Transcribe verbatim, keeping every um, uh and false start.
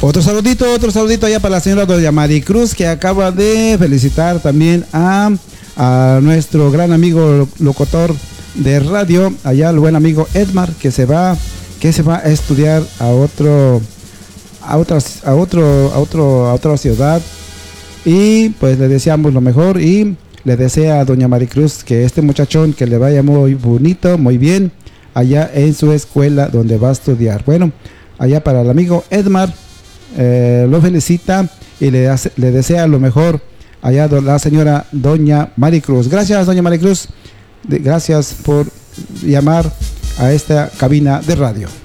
Otro saludito, otro saludito allá para la señora doña Maricruz, que acaba de felicitar también a, a nuestro gran amigo locutor de radio, allá el buen amigo Edmar, que se va, que se va a estudiar a otro, a otras, a otro, a otro, a otra ciudad. Y pues le deseamos lo mejor y le desea a doña Maricruz que este muchachón que le vaya muy bonito, muy bien, allá en su escuela donde va a estudiar. Bueno, allá para el amigo Edmar, eh, lo felicita y le, hace, le desea lo mejor allá do, la señora doña Maricruz. Gracias, doña Maricruz, de, gracias por llamar a esta cabina de radio.